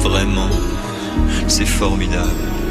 Vraiment, c'est formidable.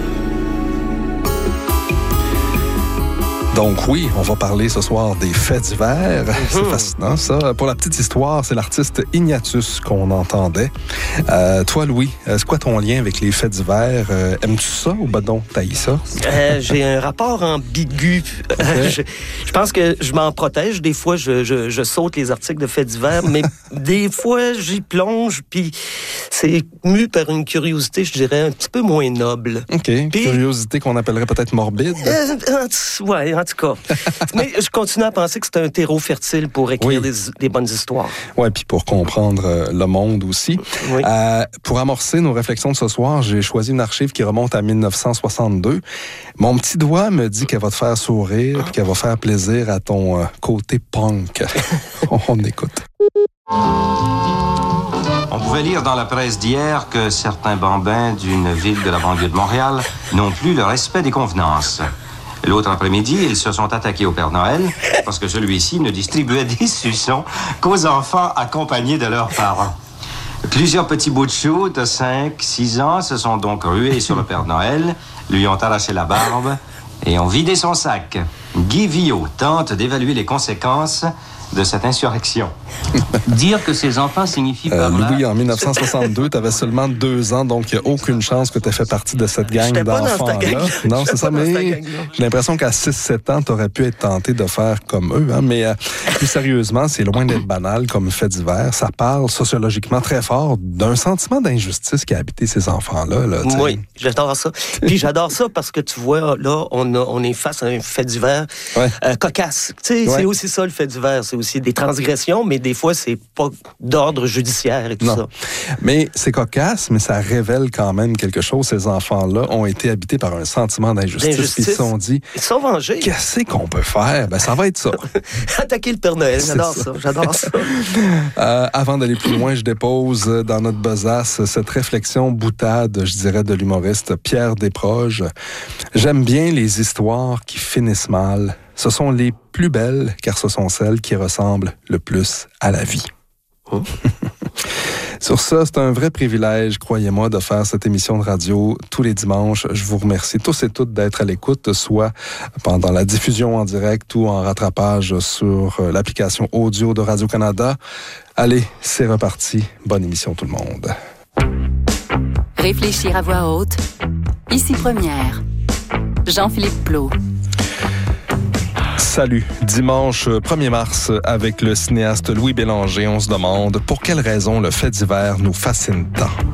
Donc oui, on va parler ce soir des faits divers. C'est fascinant, ça. Pour la petite histoire, c'est l'artiste Ignatius qu'on entendait. Toi, Louis, c'est quoi ton lien avec les faits divers? Aimes-tu ça ou ben donc t'haïs ça? J'ai un rapport ambigu. Okay. Je pense que je m'en protège. Des fois, je saute les articles de faits divers, mais des fois, j'y plonge, puis c'est mu par une curiosité, je dirais, un petit peu moins noble. OK. Puis, curiosité qu'on appellerait peut-être morbide? Ouais, en tout cas. Mais je continue à penser que c'est un terreau fertile pour écrire des bonnes histoires. Oui, puis pour comprendre le monde aussi. Oui. Pour amorcer nos réflexions de ce soir, j'ai choisi une archive qui remonte à 1962. Mon petit doigt me dit qu'elle va te faire sourire et qu'elle va faire plaisir à ton côté punk. On écoute. On pouvait lire dans la presse d'hier que certains bambins d'une ville de la banlieue de Montréal n'ont plus le respect des convenances. L'autre après-midi, ils se sont attaqués au Père Noël parce que celui-ci ne distribuait des suçons qu'aux enfants accompagnés de leurs parents. Plusieurs petits bouts de chou de 5, 6 ans se sont donc rués sur le Père Noël, lui ont arraché la barbe et ont vidé son sac. Guy Viaud tente d'évaluer les conséquences de cette insurrection. Dire que ces enfants signifient par là... Louis, en 1962, tu avais seulement 2 ans, donc il n'y a aucune chance que tu aies fait partie de cette gang d'enfants-là. Non, c'est ça, mais j'ai l'impression qu'à 6-7 ans, tu aurais pu être tenté de faire comme eux. Hein? Mais plus sérieusement, c'est loin d'être banal comme fait divers. Ça parle sociologiquement très fort d'un sentiment d'injustice qui a habité ces enfants-là. Là, oui, j'adore ça. Puis j'adore ça parce que tu vois, là, on est face à un fait divers cocasse. Tu sais, c'est aussi ça, le fait divers. C'est aussi des transgressions, mais des fois, c'est pas d'ordre judiciaire et tout ça. Mais c'est cocasse, mais ça révèle quand même quelque chose. Ces enfants-là ont été habités par un sentiment d'injustice. Ils se sont dit, ils se sont vengés. Qu'est-ce qu'on peut faire? Ben, ça va être ça. Attaquer le Père Noël, j'adore ça. Avant d'aller plus loin, je dépose dans notre besace cette réflexion boutade, je dirais, de l'humoriste Pierre Desproges. J'aime bien les histoires qui finissent mal. Ce sont les plus belles, car ce sont celles qui ressemblent le plus à la vie. Oh. Sur ça, c'est un vrai privilège, croyez-moi, de faire cette émission de radio tous les dimanches. Je vous remercie tous et toutes d'être à l'écoute, soit pendant la diffusion en direct ou en rattrapage sur l'application audio de Radio-Canada. Allez, c'est reparti. Bonne émission tout le monde. Réfléchir à voix haute. Ici Première. Jean-Philippe Plot. Salut. Dimanche 1er mars, avec le cinéaste Louis Bélanger, on se demande pour quelle raison le fait divers nous fascine tant.